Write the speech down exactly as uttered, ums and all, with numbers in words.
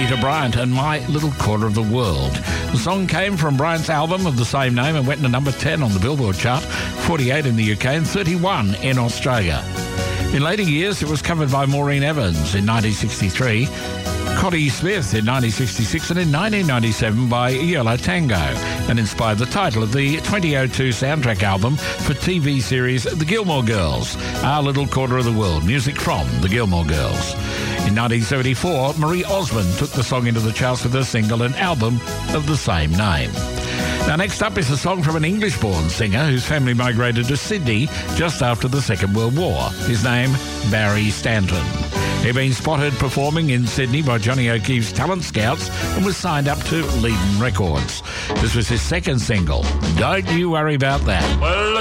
Peter Bryant and My Little Corner of the World. The song came from Bryant's album of the same name and went to number ten on the Billboard chart, forty-eight in the U K and thirty-one in Australia. In later years, it was covered by Maureen Evans in nineteen sixty-three, Connie Smith in nineteen sixty-six, and in nineteen ninety-seven by Yellow Tango, and inspired the title of the twenty oh two soundtrack album for T V series The Gilmore Girls, Our Little Corner of the World, music from The Gilmore Girls. In nineteen seventy-four, Marie Osmond took the song into the charts with her single and album of the same name. Now, next up is a song from an English-born singer whose family migrated to Sydney just after the Second World War. His name, Barry Stanton. He'd been spotted performing in Sydney by Johnny O'Keefe's Talent Scouts and was signed up to Leiden Records. This was his second single, Don't You Worry About That. Well,